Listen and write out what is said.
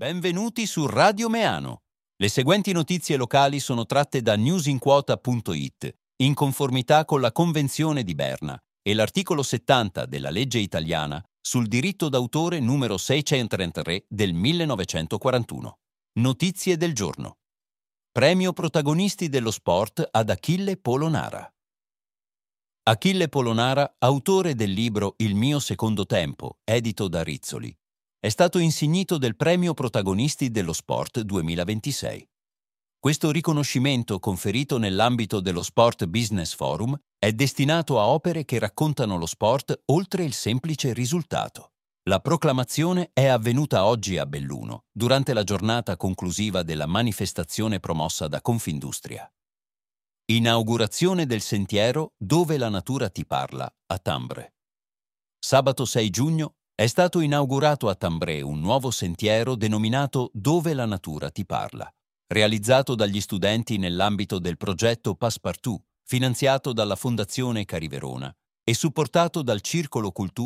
Benvenuti su Radio Meano. Le seguenti notizie locali sono tratte da newsinquota.it, in conformità con la Convenzione di Berna e l'articolo 70 della legge italiana sul diritto d'autore numero 633 del 1941. Notizie del giorno. Premio Protagonisti dello Sport ad Achille Polonara. Achille Polonara, autore del libro Il mio secondo tempo, edito da Rizzoli, è stato insignito del Premio Protagonisti dello Sport 2026. Questo riconoscimento, conferito nell'ambito dello Sport Business Forum, è destinato a opere che raccontano lo sport oltre il semplice risultato. La proclamazione è avvenuta oggi a Belluno, durante la giornata conclusiva della manifestazione promossa da Confindustria. Inaugurazione del sentiero Dove la natura ti parla, a Tambre. Sabato 6 giugno è stato inaugurato a Tambre un nuovo sentiero denominato Dove la natura ti parla, realizzato dagli studenti nell'ambito del progetto Passepartout, finanziato dalla Fondazione Cariverona e supportato dal Circolo Cultura